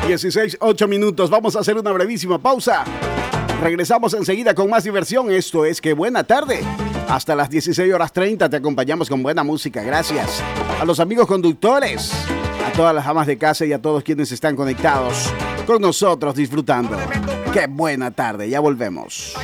16, 8 minutos. Vamos a hacer una brevísima pausa. Regresamos enseguida con más diversión. Esto es Qué Buena Tarde. Hasta las 16:30 te acompañamos con buena música. Gracias a los amigos conductores, a todas las amas de casa y a todos quienes están conectados con nosotros disfrutando. Qué buena tarde. Ya volvemos.